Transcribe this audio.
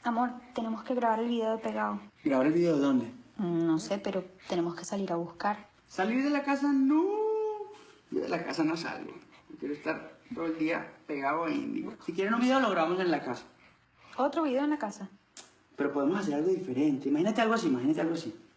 Amor, tenemos que grabar el video de Pegado. ¿Grabar el video de dónde? No sé, pero tenemos que salir a buscar. ¿Salir de la casa? No. Yo de la casa no salgo. Yo quiero estar todo el día pegado a Índigo. Si quieren un video, lo grabamos en la casa. ¿Otro video en la casa? Pero podemos hacer algo diferente. Imagínate algo así, imagínate algo así.